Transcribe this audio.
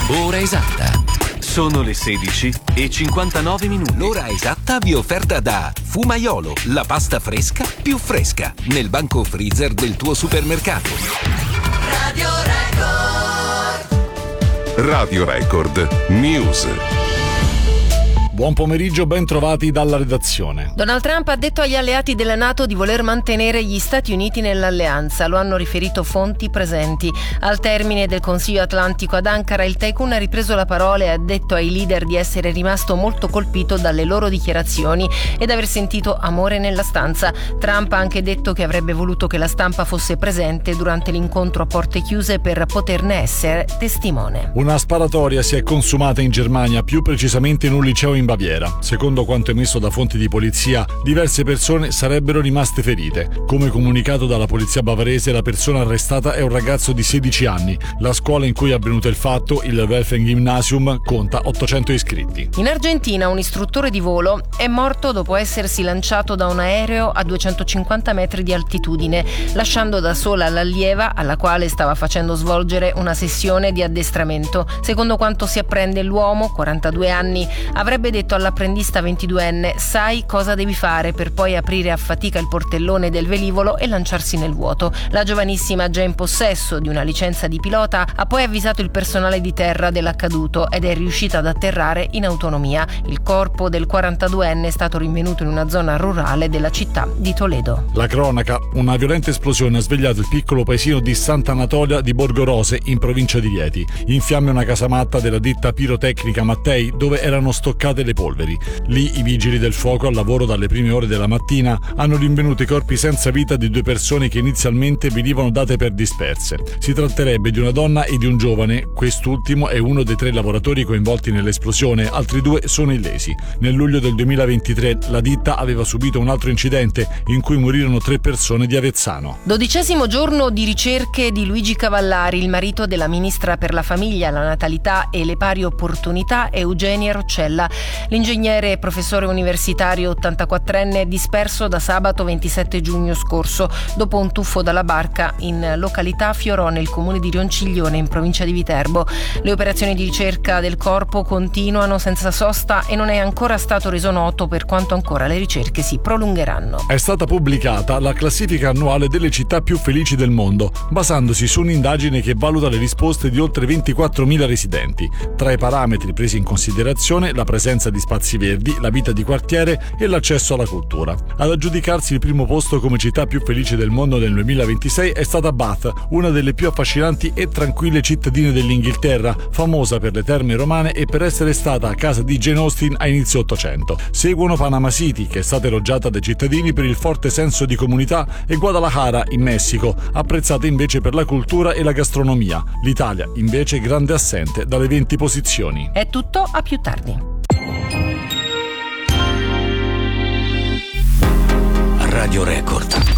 Ora esatta. Sono le 16:59. L'ora esatta vi è offerta da Fumaiolo, la pasta fresca più fresca, nel banco freezer del tuo supermercato. Radio Record. Radio Record News. Buon pomeriggio, ben trovati dalla redazione. Donald Trump ha detto agli alleati della NATO di voler mantenere gli Stati Uniti nell'alleanza, lo hanno riferito fonti presenti. Al termine del Consiglio Atlantico ad Ankara, il tycoon ha ripreso la parola e ha detto ai leader di essere rimasto molto colpito dalle loro dichiarazioni ed aver sentito amore nella stanza. Trump ha anche detto che avrebbe voluto che la stampa fosse presente durante l'incontro a porte chiuse per poterne essere testimone. Una sparatoria si è consumata in Germania, più precisamente in un liceo in Baviera. Secondo quanto emesso da fonti di polizia, diverse persone sarebbero rimaste ferite. Come comunicato dalla polizia bavarese, la persona arrestata è un ragazzo di 16 anni. La scuola in cui è avvenuto il fatto, il Welfen Gymnasium, conta 800 iscritti. In Argentina un istruttore di volo è morto dopo essersi lanciato da un aereo a 250 metri di altitudine, lasciando da sola l'allieva alla quale stava facendo svolgere una sessione di addestramento. Secondo quanto si apprende, l'uomo, 42 anni, avrebbe detto all'apprendista 22enne: sai cosa devi fare, per poi aprire a fatica il portellone del velivolo e lanciarsi nel vuoto. La giovanissima, già in possesso di una licenza di pilota, ha poi avvisato il personale di terra dell'accaduto ed è riuscita ad atterrare in autonomia. Il corpo del 42enne è stato rinvenuto in una zona rurale della città di Toledo. La cronaca: una violenta esplosione ha svegliato il piccolo paesino di Sant'Anatolia di Borgorose, in provincia di Rieti. In fiamme una casamatta della ditta pirotecnica Mattei, dove erano stoccate le polveri. Lì i vigili del fuoco, al lavoro dalle prime ore della mattina, hanno rinvenuto i corpi senza vita di 2 persone che inizialmente venivano date per disperse. Si tratterebbe di una donna e di un giovane. Quest'ultimo è uno dei 3 lavoratori coinvolti nell'esplosione, altri 2 sono illesi. Nel luglio del 2023 la ditta aveva subito un altro incidente in cui morirono 3 persone di Avezzano. 12° giorno di ricerche di Luigi Cavallari, il marito della ministra per la famiglia, la natalità e le pari opportunità Eugenia Roccella. L'ingegnere e professore universitario 84enne è disperso da sabato 27 giugno scorso dopo un tuffo dalla barca in località Fiorò, nel comune di Rionciglione, in provincia di Viterbo. Le operazioni di ricerca del corpo continuano senza sosta e non è ancora stato reso noto per quanto ancora le ricerche si prolungheranno. È stata pubblicata la classifica annuale delle città più felici del mondo, basandosi su un'indagine che valuta le risposte di oltre 24.000 residenti. Tra i parametri presi in considerazione la presenza di spazi verdi, la vita di quartiere e l'accesso alla cultura. Ad aggiudicarsi il primo posto come città più felice del mondo nel 2026 è stata Bath, una delle più affascinanti e tranquille cittadine dell'Inghilterra, famosa per le terme romane e per essere stata a casa di Jane Austen a inizio Ottocento. Seguono Panama City, che è stata elogiata dai cittadini per il forte senso di comunità, e Guadalajara, in Messico, apprezzata invece per la cultura e la gastronomia. L'Italia, invece, grande assente dalle 20 posizioni. È tutto, a più tardi. Radio Record.